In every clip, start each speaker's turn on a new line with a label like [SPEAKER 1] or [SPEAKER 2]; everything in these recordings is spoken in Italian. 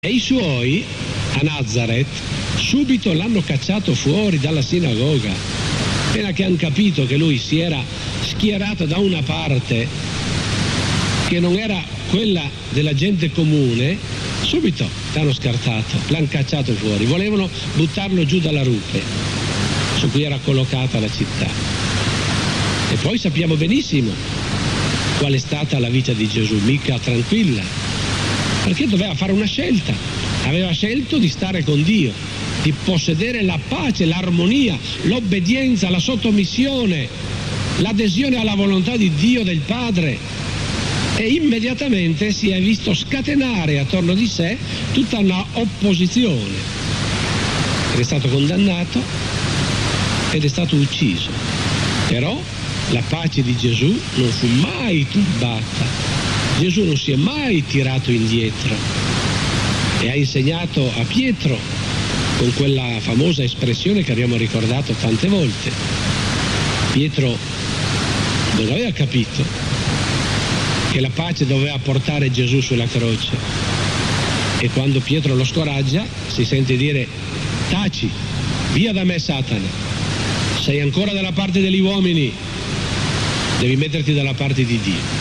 [SPEAKER 1] E i suoi a Nazareth subito l'hanno cacciato fuori dalla sinagoga. Appena che hanno capito che lui si era schierato da una parte che non era quella della gente comune, subito l'hanno scartato, l'hanno cacciato fuori, volevano buttarlo giù dalla rupe su cui era collocata la città. E poi sappiamo benissimo qual è stata la vita di Gesù, mica tranquilla, perché doveva fare una scelta, aveva scelto di stare con Dio, di possedere la pace, l'armonia, l'obbedienza, la sottomissione, l'adesione alla volontà di Dio del Padre, e immediatamente si è visto scatenare attorno di sé tutta una opposizione. È stato condannato ed è stato ucciso, però la pace di Gesù non fu mai turbata. Gesù non si è mai tirato indietro e ha insegnato a Pietro con quella famosa espressione che abbiamo ricordato tante volte. Pietro non aveva capito che la pace doveva portare Gesù sulla croce, e quando Pietro lo scoraggia si sente dire: taci, via da me Satana, sei ancora dalla parte degli uomini, devi metterti dalla parte di Dio.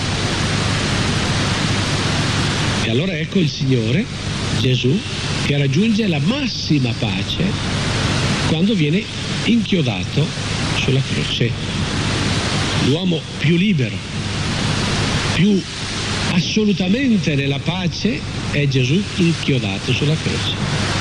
[SPEAKER 1] E allora ecco il Signore Gesù che raggiunge la massima pace quando viene inchiodato sulla croce. L'uomo più libero, più assolutamente nella pace è Gesù inchiodato sulla croce.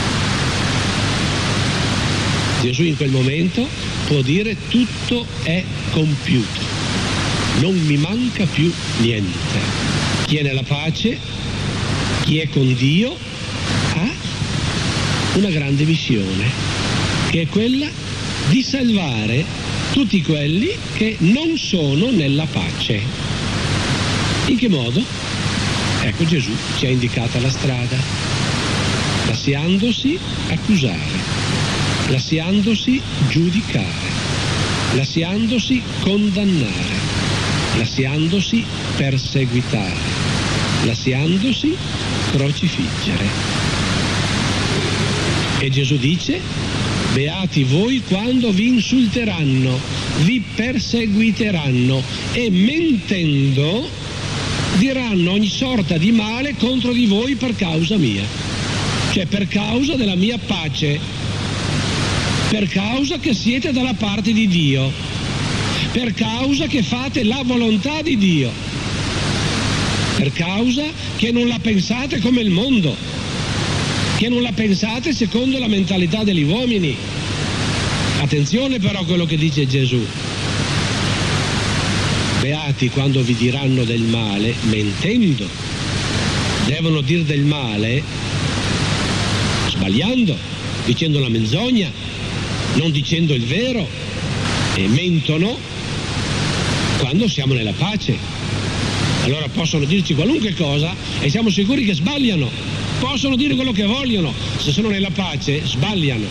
[SPEAKER 1] Gesù in quel momento può dire: tutto è compiuto, non mi manca più niente. Chi è nella pace, chi è con Dio, ha una grande missione, che è quella di salvare tutti quelli che non sono nella pace. In che modo? Ecco, Gesù ci ha indicata la strada, lasciandosi accusare, lasciandosi giudicare, lasciandosi condannare, lasciandosi perseguitare, lasciandosi crocifiggere. E Gesù dice: beati voi quando vi insulteranno, vi perseguiteranno e mentendo diranno ogni sorta di male contro di voi per causa mia, cioè per causa della mia pace, per causa che siete dalla parte di Dio, per causa che fate la volontà di Dio, per causa che non la pensate come il mondo, che non la pensate secondo la mentalità degli uomini. Attenzione però a quello che dice Gesù: beati quando vi diranno del male mentendo. Devono dire del male sbagliando, dicendo la menzogna, non dicendo il vero, e mentono quando siamo nella pace. Allora possono dirci qualunque cosa e siamo sicuri che sbagliano, possono dire quello che vogliono, se sono nella pace sbagliano.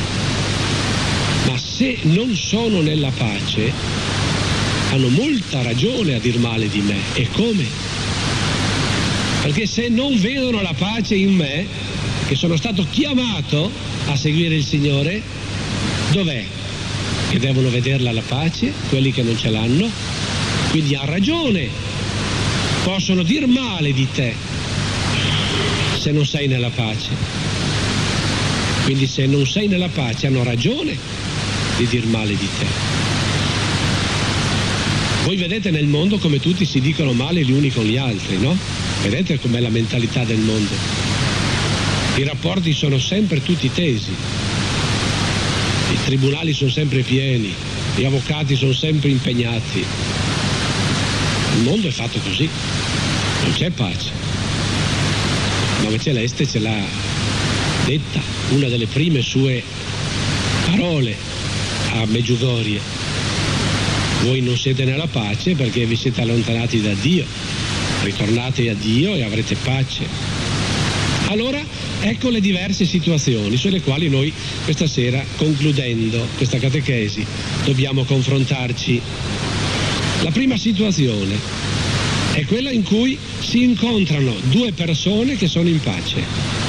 [SPEAKER 1] Ma se non sono nella pace hanno molta ragione a dir male di me. E come? Perché se non vedono la pace in me, che sono stato chiamato a seguire il Signore, dov'è che devono vederla la pace? Quelli che non ce l'hanno. Quindi ha ragione, possono dir male di te se non sei nella pace. Quindi se non sei nella pace hanno ragione di dir male di te. Voi vedete nel mondo come tutti si dicono male gli uni con gli altri, no? Vedete com'è la mentalità del mondo. I rapporti sono sempre tutti tesi, i tribunali sono sempre pieni, gli avvocati sono sempre impegnati. Il mondo è fatto così, non c'è pace. Nome Celeste ce l'ha detta, una delle prime sue parole a Medjugorje: voi non siete nella pace perché vi siete allontanati da Dio, ritornate a Dio e avrete pace. Allora ecco le diverse situazioni sulle quali noi questa sera, concludendo questa catechesi, dobbiamo confrontarci. La prima situazione è quella in cui si incontrano due persone che sono in pace.